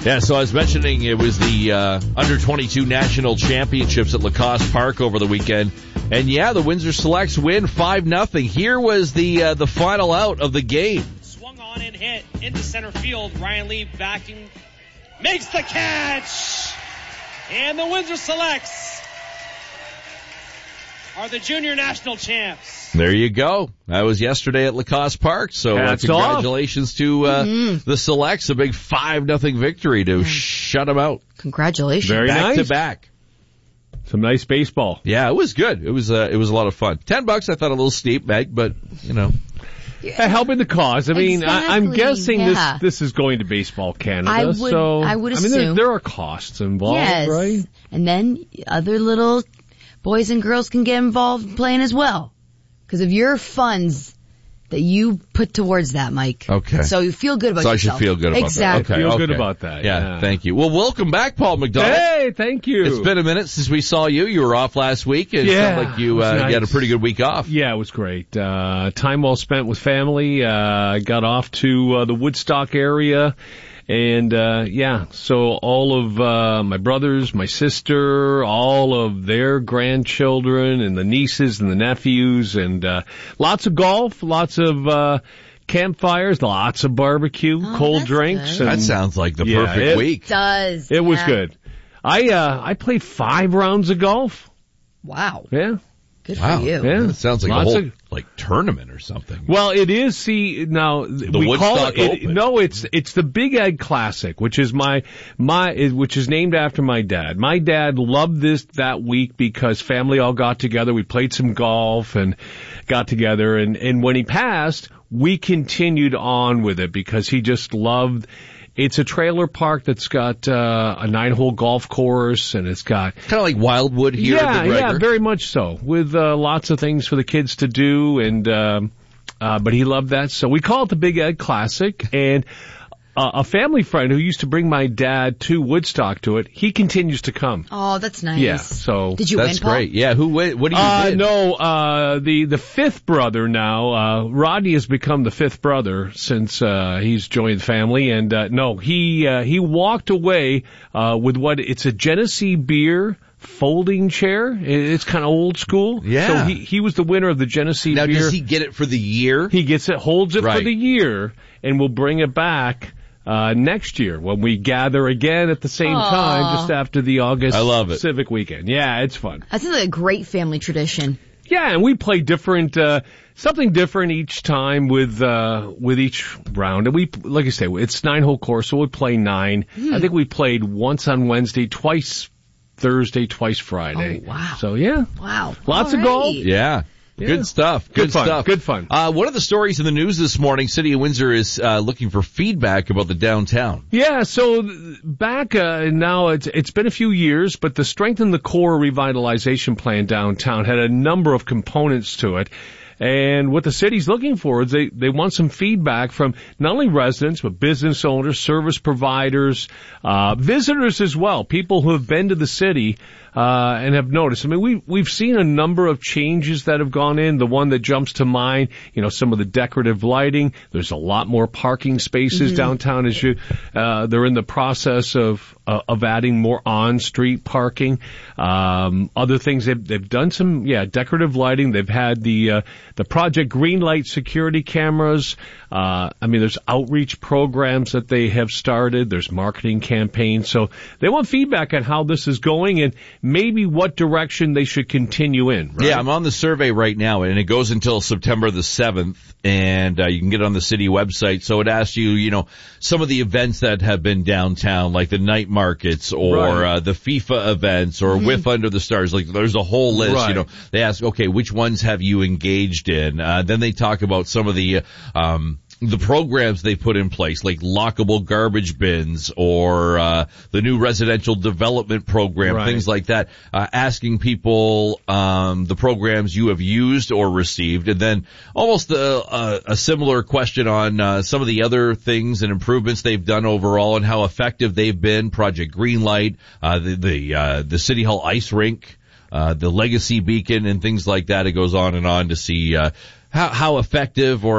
Yeah, so I was mentioning it was the Under-22 National Championships at Lacoste Park over the weekend. And, yeah, the Windsor Selects win 5-0. Here was the final out of the game. Swung on and hit into center field. Ryan Lee backing, makes the catch. And the Windsor Selects are the junior national champs. There you go. That was yesterday at Lacoste Park. So congratulations to the Selects. A big 5-0 victory to shut them out. Congratulations. Very nice. Back to back. Some nice baseball. Yeah, it was good. It was a lot of fun. $10 I thought a little steep, Meg, but you know. Helping the cause. I mean, Exactly, I'm guessing yeah. this is going to Baseball Canada. I would assume. I mean, there are costs involved, yes. right? And then other little boys and girls can get involved in playing as well. Because of your funds that you put towards that, Mike. Okay. So you feel good about yourself. So I should feel good about exactly. that. Okay. Feel good about that. Yeah, thank you. Well, welcome back, Paul McDonald. Hey, thank you. It's been a minute since we saw you. You were off last week. It sounded like you had a pretty good week off. Yeah, it was great. Time well spent with family. Got off to the Woodstock area. And, so all of, my brothers, my sister, all of their grandchildren and the nieces and the nephews and, lots of golf, lots of, campfires, lots of barbecue, cold drinks. That sounds like the perfect week. It does. It was good. I played 5 rounds of golf. Wow. Yeah. Good for you. Yeah. It sounds like a whole tournament or something. Well, it is. See, now we Woodstock call it. Open. No, it's the Big Egg Classic, which is which is named after my dad. My dad loved this that week because family all got together. We played some golf and got together, and when he passed, we continued on with it because he just loved. It's a trailer park that's got a 9-hole golf course, and it's got kind of like Wildwood here. Yeah, very much so, with lots of things for the kids to do, and but he loved that, so we call it the Big Egg Classic. And a family friend who used to bring my dad to Woodstock to it, he continues to come. Oh, that's nice. Yeah, so did you win, Paul? That's great. Yeah, who win? What do you win? No, the fifth brother now. Rodney has become the fifth brother since he's joined the family, and no, he walked away with it's a Genesee beer folding chair. It's kind of old school. Yeah. So he was the winner of the Genesee beer. Now, does he get it for the year? He gets it, holds it Right. for the year, and will bring it back next year when we gather again at the same time, just after the August Civic Weekend. Yeah, it's fun. That sounds like a great family tradition. Yeah, and we play different, something different each time with each round. And we, like I say, it's 9-hole course, so we play 9. I think we played once on Wednesday, twice Thursday, twice Friday. Oh, wow. So yeah. Wow. Lots of golf. Yeah. Yeah. Good stuff. Good fun. stuff. Good fun. One of the stories in the news this morning, City of Windsor is looking for feedback about the downtown. Yeah, so back now it's been a few years, but the Strengthen the Core revitalization plan downtown had a number of components to it. And what the city's looking for is they want some feedback from not only residents, but business owners, service providers, visitors as well, people who have been to the city, and have noticed. I mean, we've seen a number of changes that have gone in. The one that jumps to mind, some of the decorative lighting. There's a lot more parking spaces downtown as they're in the process of adding more on-street parking. Other things, they've done some, decorative lighting. They've had the Project Greenlight security cameras. There's outreach programs that they have started. There's marketing campaigns. So they want feedback on how this is going and maybe what direction they should continue in. Right? Yeah, I'm on the survey right now, and it goes until September the 7th, and you can get it on the city website. So it asks you, some of the events that have been downtown, like the night markets or the FIFA events or Whiff Under the Stars. Like there's a whole list. Right. They ask, okay, which ones have you engaged in? Then they talk about some of the programs they put in place, like lockable garbage bins or the new residential development program, things like that, asking people the programs you have used or received, and then almost a similar question on some of the other things and improvements they've done overall and how effective they've been. Project Greenlight, the City Hall ice rink, the Legacy Beacon, and things like that. It goes on and on to see how effective or